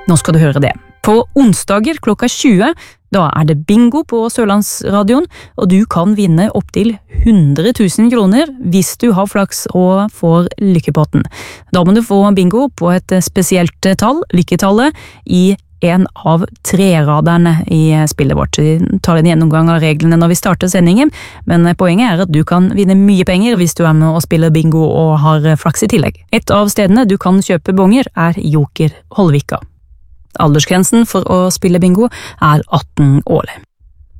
Nå skal du høre det. På onsdager klokka 20, da det bingo på Sørlandsradioen, og du kan vinne opp til 100 000 kroner hvis du har flaks og får lykkepotten. Da må du få bingo på et spesielt tall, lykketallet, i en av 3-raderne i spillet vårt. Vi tar en gjennomgang av reglene når vi starter sendingen, men poenget at du kan vinne mye penger hvis du med og spiller bingo og har flaks i tillegg. Et av stedene du kan kjøpe bonger Joker Holvika. Aldersgrensen for å spille bingo 18 år.